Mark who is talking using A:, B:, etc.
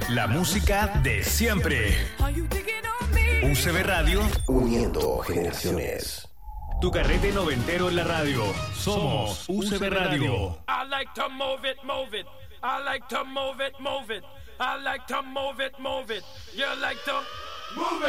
A: La música de siempre. UCB Radio, uniendo generaciones. Tu carrete noventero en la radio. Somos UCB Radio.
B: I like to move it, move it. I like to move it, move it. I like to move it, move it. You like to move it.